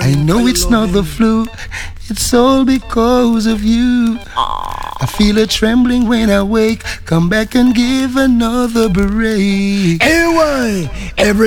I know it's not the flu, it's all because of you. I feel a trembling when I wake. Come back and give another break. Anyway, every